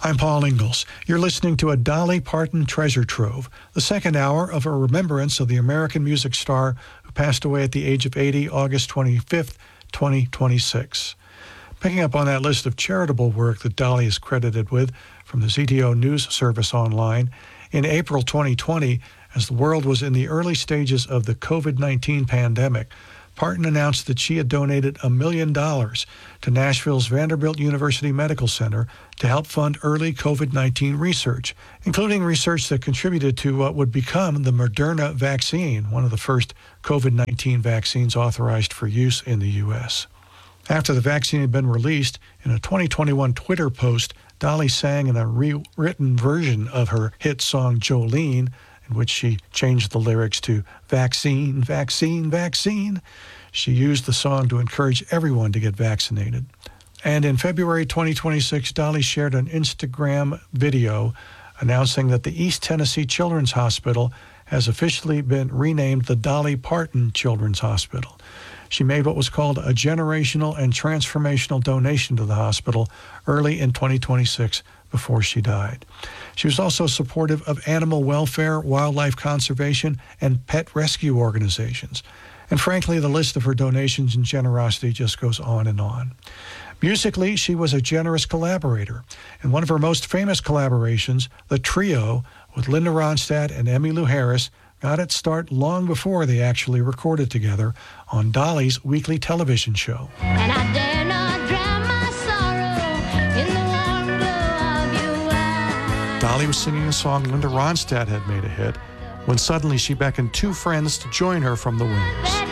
I'm Paul Ingalls. You're listening to a Dolly Parton treasure trove, the second hour of a remembrance of the American music star who passed away at the age of 80, August 25th, 2026. Picking up on that list of charitable work that Dolly is credited with from the ZTO News Service online, in April 2020, as the world was in the early stages of the COVID-19 pandemic, Parton announced that she had donated $1 million to Nashville's Vanderbilt University Medical Center to help fund early COVID-19 research, including research that contributed to what would become the Moderna vaccine, one of the first COVID-19 vaccines authorized for use in the U.S. After the vaccine had been released, in a 2021 Twitter post, Dolly sang in a rewritten version of her hit song Jolene, in which she changed the lyrics to vaccine, vaccine, vaccine. She used the song to encourage everyone to get vaccinated. And in February 2026, Dolly shared an Instagram video announcing that the East Tennessee Children's Hospital has officially been renamed the Dolly Parton Children's Hospital. She made what was called a generational and transformational donation to the hospital early in 2026 before she died. She was also supportive of animal welfare, wildlife conservation, and pet rescue organizations. And frankly, the list of her donations and generosity just goes on and on. Musically, she was a generous collaborator. In one of her most famous collaborations, The Trio, with Linda Ronstadt and Emmylou Harris, got its start long before they actually recorded together on Dolly's weekly television show. And I dare not drown my sorrow in the warm glow of your eyes. Dolly was singing a song Linda Ronstadt had made a hit when suddenly she beckoned two friends to join her from the wings.